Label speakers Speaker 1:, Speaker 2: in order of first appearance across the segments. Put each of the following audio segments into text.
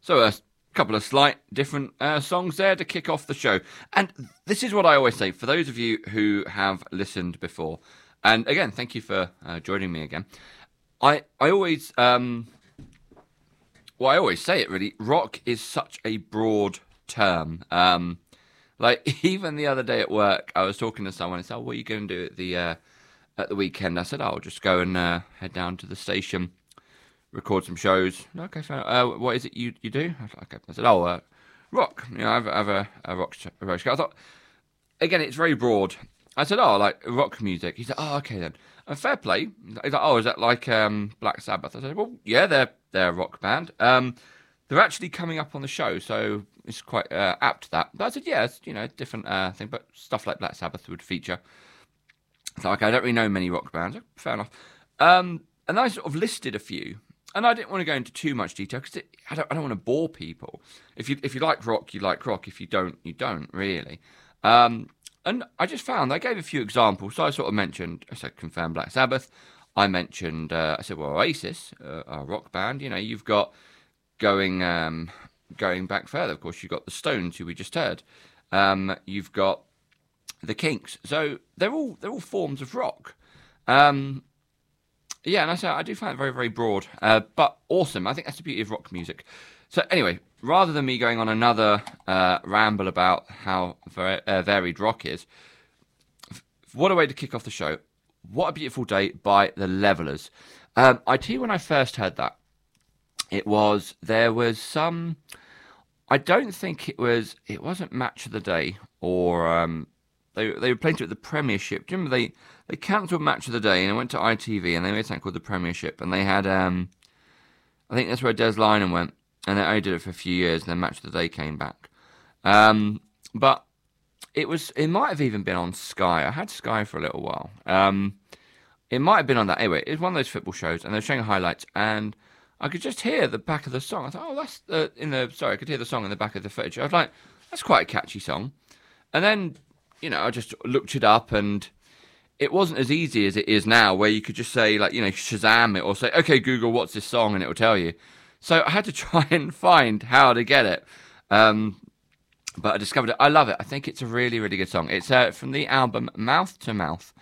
Speaker 1: So a couple of slight different songs there to kick off the show. And this is what I always say, for those of you who have listened before. And again, thank you for joining me again. I always, I always say it really, rock is such a broad term. Like even the other day at work, I was talking to someone and said, what are you going to do at the weekend? I said, I'll just go and head down to the station, record some shows. Okay, fair enough. What is it you do? I said, rock. You know, I have a rock show. I thought, again, it's very broad. I said, like rock music. He said, okay then. And fair play. He's like, is that like Black Sabbath? I said, well, yeah, they're a rock band. They're actually coming up on the show, so it's quite apt to that. But I said, yeah, it's, different thing, but stuff like Black Sabbath would feature. So, okay, I don't really know many rock bands. Fair enough. And I sort of listed a few. And I didn't want to go into too much detail because I don't want to bore people. If you like rock, you like rock. If you don't, you don't really. And I just found I gave a few examples. So I sort of mentioned, I said, confirmed Black Sabbath. I mentioned, I said, well, Oasis, a rock band. You've got going back further. Of course, you've got the Stones, who we just heard. You've got the Kinks. So they're all forms of rock. Yeah, and I do find it very, very broad, but awesome. I think that's the beauty of rock music. So anyway, rather than me going on another ramble about how varied rock is, what a way to kick off the show. What a Beautiful Day by the Levellers. I tell you, when I first heard that, there was some, I don't think it wasn't Match of the Day, or they were playing it at the Premiership. Do you remember they cancelled Match of the Day and went to ITV and they made something called the Premiership, and they had I think that's where Des Lynam went, and they only did it for a few years, and then Match of the Day came back. But it might have even been on Sky. I had Sky for a little while. It might have been on that. Anyway, it was one of those football shows, and they were showing highlights, and I could just hear the back of the song. I thought, that's I could hear the song in the back of the footage. I was like, that's quite a catchy song. And then, I just looked it up, and it wasn't as easy as it is now, where you could just say, like, Shazam it, or say, okay, Google, what's this song? And it will tell you. So I had to try and find how to get it. But I discovered it. I love it. I think it's a really, really good song. It's from the album Mouth to Mouth,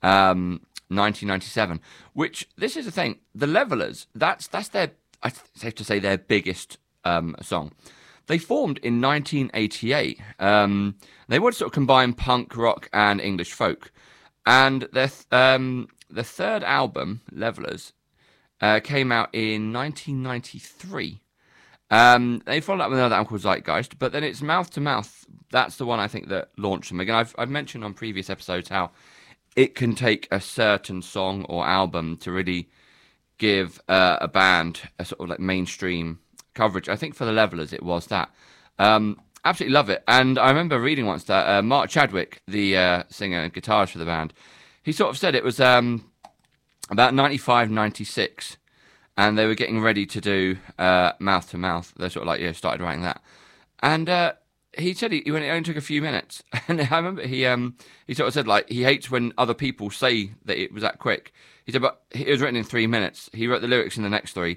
Speaker 1: 1997, which, this is the thing, the Levellers, that's their, safe to say, their biggest song. They formed in 1988. They would sort of combine punk, rock, and English folk. And their third album, Levellers, came out in 1993. They followed up with another album called Zeitgeist, but then it's Mouth to Mouth. That's the one I think that launched them. Again, I've mentioned on previous episodes how it can take a certain song or album to really give a band a sort of like mainstream coverage. I think for the Levellers it was that. Absolutely love it. And I remember reading once that Mark Chadwick, the singer and guitarist for the band, he sort of said it was about 95, 96, and they were getting ready to do Mouth to Mouth. They sort of like, started writing that. And he said it only took a few minutes. And I remember he sort of said, like, he hates when other people say that it was that quick. He said, but it was written in 3 minutes. He wrote the lyrics in the next 3.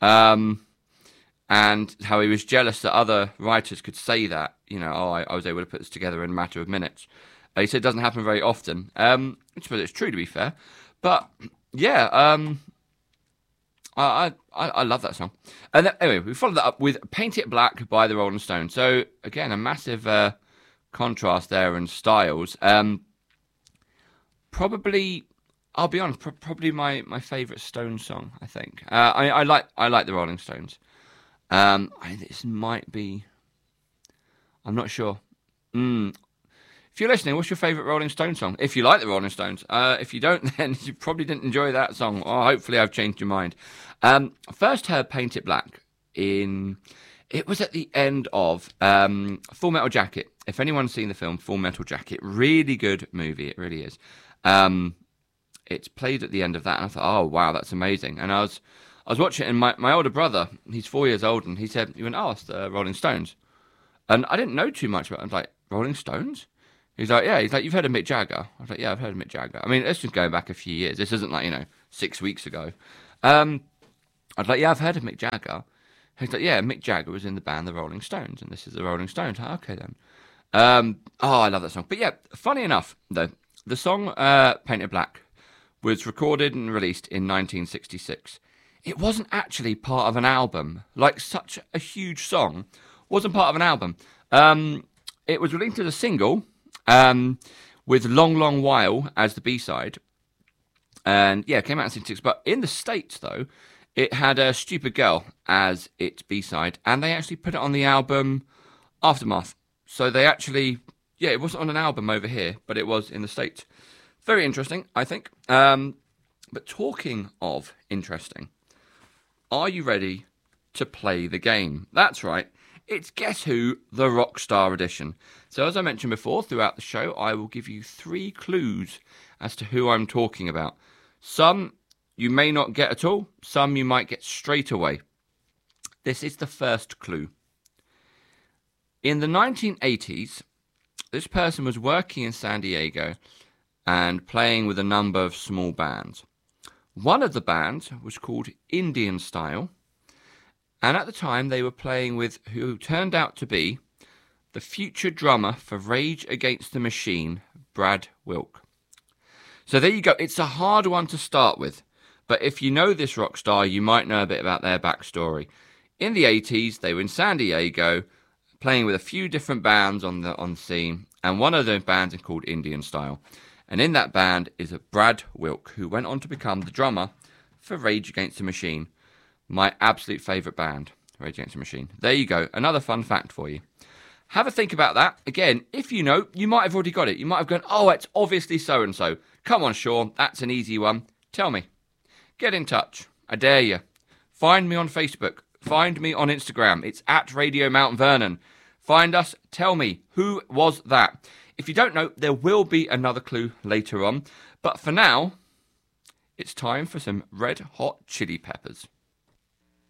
Speaker 1: And how he was jealous that other writers could say that, I was able to put this together in a matter of minutes. He said it doesn't happen very often. I suppose it's true, to be fair. But, yeah, I love that song. And then, anyway, we followed that up with Paint It Black by the Rolling Stones. So, again, a massive contrast there in styles. Probably, I'll be honest, probably my favourite Stones song, I think. I like the Rolling Stones. This might be, I'm not sure. If you're listening, what's your favourite Rolling Stones song? If you like the Rolling Stones. If you don't, then you probably didn't enjoy that song. Or hopefully I've changed your mind. First heard Paint It Black it was at the end of Full Metal Jacket. If anyone's seen the film Full Metal Jacket, really good movie, it really is. It's played at the end of that, and I thought, oh wow, that's amazing. And I was watching it, and my older brother, he's 4 years old, and he went, oh, it's the Rolling Stones. And I didn't know too much about it. I was like, Rolling Stones? He's like, yeah. He's like, you've heard of Mick Jagger? I was like, yeah, I've heard of Mick Jagger. I mean, it's just going back a few years. This isn't like, 6 weeks ago. I was like, yeah, I've heard of Mick Jagger. He's like, yeah, Mick Jagger was in the band The Rolling Stones, and this is The Rolling Stones. Okay, then. I love that song. But yeah, funny enough, though, the song Painted Black was recorded and released in 1966. It wasn't actually part of an album. Like, such a huge song wasn't part of an album. It was released as a single with Long, Long While as the B-side. And yeah, it came out in 66. But in the States, though, it had a Stupid Girl as its B-side. And they actually put it on the album Aftermath. So they actually, yeah, it wasn't on an album over here, but it was in the States. Very interesting, I think. But talking of interesting, are you ready to play the game? That's right. It's Guess Who, the Rockstar Edition. So as I mentioned before, throughout the show, I will give you 3 clues as to who I'm talking about. Some you may not get at all. Some you might get straight away. This is the first clue. In the 1980s, this person was working in San Diego and playing with a number of small bands. One of the bands was called Indian Style, and at the time they were playing with who turned out to be the future drummer for Rage Against the Machine, Brad Wilk. So there you go. It's a hard one to start with, but if you know this rock star, you might know a bit about their backstory. In the 80s, they were in San Diego, playing with a few different bands on the scene, and one of those bands is called Indian Style. And in that band is a Brad Wilk, who went on to become the drummer for Rage Against the Machine. My absolute favourite band, Rage Against the Machine. There you go, another fun fact for you. Have a think about that. Again, if you know, you might have already got it. You might have gone, oh, it's obviously so-and-so. Come on, Sean, that's an easy one. Tell me. Get in touch. I dare you. Find me on Facebook. Find me on Instagram. It's at Radio Mount Vernon. Find us. Tell me, who was that? If you don't know, there will be another clue later on. But for now, it's time for some Red Hot Chili Peppers.